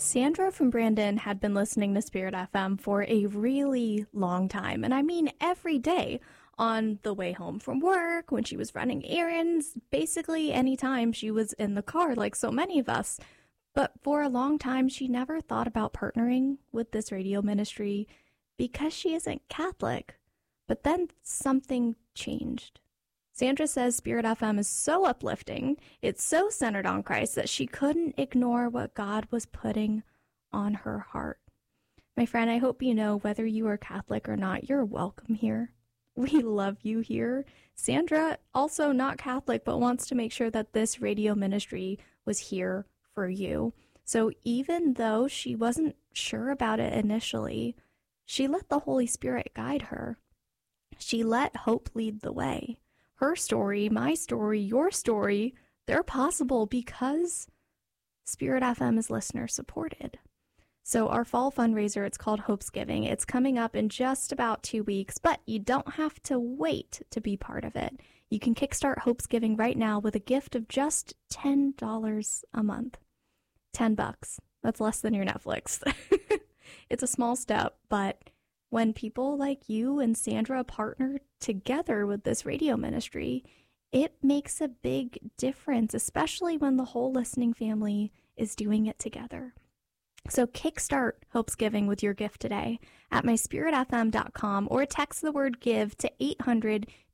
Sandra from Brandon had been listening to Spirit FM for a really long time, and I mean every day, on the way home from work, when she was running errands, basically any time she was in the car like so many of us. But for a long time, she never thought about partnering with this radio ministry because she isn't Catholic. But then something changed. Sandra says Spirit FM is so uplifting, it's so centered on Christ, that she couldn't ignore what God was putting on her heart. My friend, I hope you know whether you are Catholic or not, you're welcome here. We love you here. Sandra, also not Catholic, but wants to make sure that this radio ministry was here for you. So even though she wasn't sure about it initially, she let the Holy Spirit guide her. She let hope lead the way. Her story, my story, your story, they're possible because Spirit FM is listener supported. So our fall fundraiser, it's called Hopesgiving. It's coming up in just about 2 weeks, but you don't have to wait to be part of it. You can kickstart Hopesgiving right now with a gift of just $10 a month. $10. That's less than your Netflix. It's a small step, but when people like you and Sandra partner together with this radio ministry, it makes a big difference, especially when the whole listening family is doing it together. So kickstart Hopesgiving with your gift today at myspiritfm.com or text the word GIVE to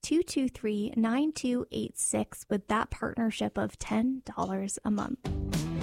800-223-9286 with that partnership of $10 a month.